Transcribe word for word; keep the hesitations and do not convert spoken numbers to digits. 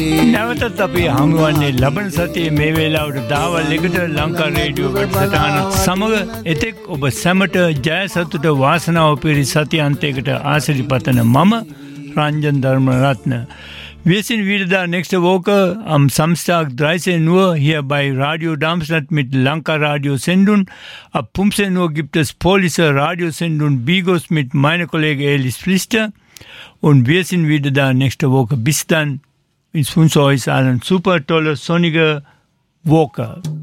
නැවතත් අපි හමුවන්නේ ලබන සතියේ මේ වෙලාවට දහවල් එකට ලංකා රේඩියෝ වැඩසටහන සමග එතෙක් ඔබ සැමට ජය සතුට වාසනාව පිරි සතියන්තයකට ආශිර්වාද පතන මම රංජන් Dharmaratne. Wir sind wieder da nächste Woche am Samstag dreizehn Uhr hier bei Radio Darmstadt mit Lanka Radiosendung. Ab fünfzehn Uhr gibt es Police Radiosendung Bigos mit meiner Kollege Elis Pflister. Und wir sind wieder da nächste Woche. Bis dann. Ich wünsche euch allen super tolle, sonnige Woche.